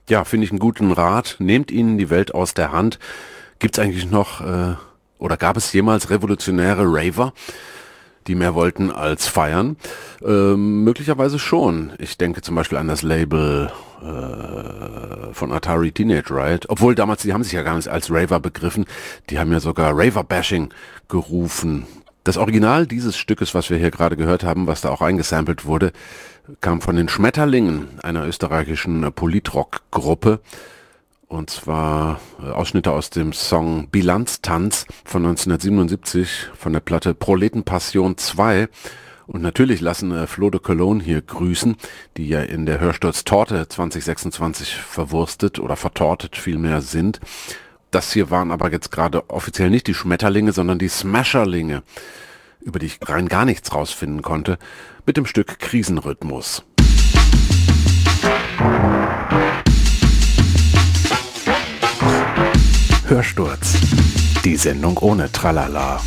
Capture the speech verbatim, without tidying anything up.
Ja, finde ich einen guten Rat. Nehmt ihnen die Welt aus der Hand. Gibt es eigentlich noch äh, oder gab es jemals revolutionäre Raver, die mehr wollten als feiern? Ähm, möglicherweise schon. Ich denke zum Beispiel an das Label äh, von Atari Teenage Riot. Obwohl damals, die haben sich ja gar nicht als Raver begriffen. Die haben ja sogar Raver-Bashing gerufen. Das Original dieses Stückes, was wir hier gerade gehört haben, was da auch eingesampelt wurde, kam von den Schmetterlingen, einer österreichischen äh, Politrock-Gruppe. Und zwar äh, Ausschnitte aus dem Song Bilanztanz von neunzehnhundertsiebenundsiebzig von der Platte Proletenpassion zwei. Und natürlich lassen äh, Flo de Cologne hier grüßen, die ja in der Hörsturz Torte zwanzig sechsundzwanzig verwurstet oder vertortet vielmehr sind. Das hier waren aber jetzt gerade offiziell nicht die Schmetterlinge, sondern die Smasherlinge, über die ich rein gar nichts rausfinden konnte, mit dem Stück Krisenrhythmus. Hörsturz, die Sendung ohne Tralala.